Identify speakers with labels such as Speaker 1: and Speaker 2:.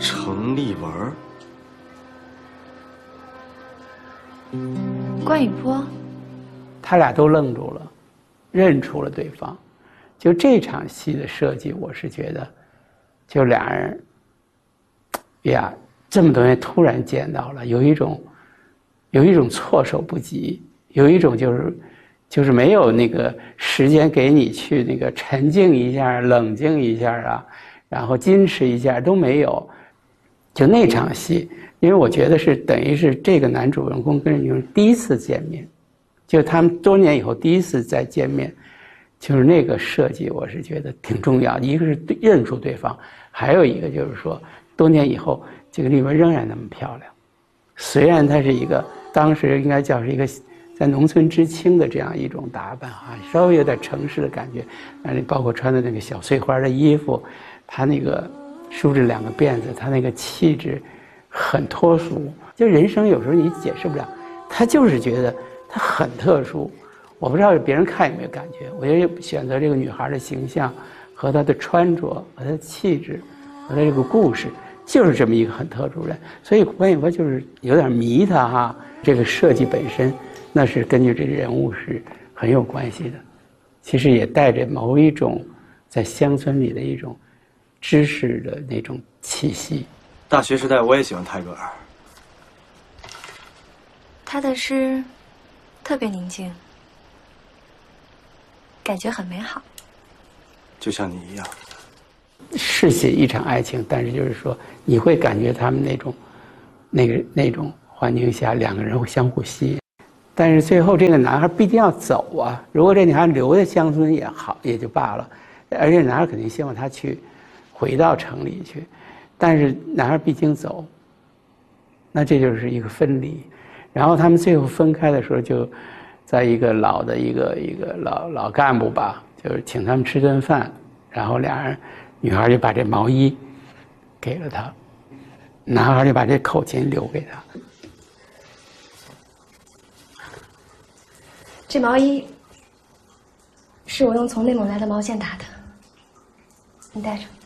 Speaker 1: 程丽文。
Speaker 2: 关雨波，
Speaker 3: 他俩都愣住了，认出了对方。就这场戏的设计，我是觉得，就俩人呀，这么多年突然见到了，有一种措手不及，有一种就是没有那个时间给你去那个沉静一下、冷静一下啊，然后矜持一下都没有。就那场戏，因为我觉得是等于是这个男主人公跟女主第一次见面，就他们多年以后第一次再见面，就是那个设计，我是觉得挺重要的。一个是认出对方，还有一个就是说，多年以后，这个丽文仍然那么漂亮。虽然她是一个当时应该叫是一个在农村知青的这样一种打扮啊，稍微有点城市的感觉，但是包括穿的那个小碎花的衣服，她那个梳着两个辫子，她那个气质很脱俗。就人生有时候你解释不了，她就是觉得她很特殊。我不知道别人看有没有感觉，我觉得选择这个女孩的形象和她的穿着和她的气质和她这个故事，就是这么一个很特殊人。所以关雨波就是有点迷她哈。这个设计本身那是根据这人物是很有关系的，其实也带着某一种在乡村里的一种知识的那种气息。
Speaker 1: 大学时代我也喜欢泰戈尔，
Speaker 2: 他的诗特别宁静，感觉很美好，
Speaker 1: 就像你一样。
Speaker 3: 是写一场爱情，但是就是说你会感觉他们那种环境下两个人会相互吸引，但是最后这个男孩必定要走啊。如果这女孩留在乡村也好，也就罢了，而且男孩肯定希望她回到城里去，但是男孩毕竟走，那这就是一个分离。然后他们最后分开的时候，就在一个老的一个老干部吧，就是请他们吃顿饭，然后俩人女孩就把这毛衣给了他，男孩就把这口琴留给他。
Speaker 4: 这毛衣是我用从内蒙来的毛线打的，你带上。